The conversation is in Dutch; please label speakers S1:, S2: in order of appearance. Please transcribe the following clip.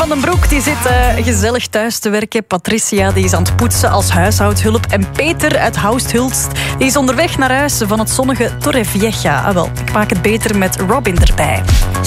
S1: van den Broek die zit gezellig thuis te werken. Patricia die is aan het poetsen als huishoudhulp. En Peter uit Hausthulst die is onderweg naar huis van het zonnige Torrevieja. Wel, ik maak het beter met Robin erbij.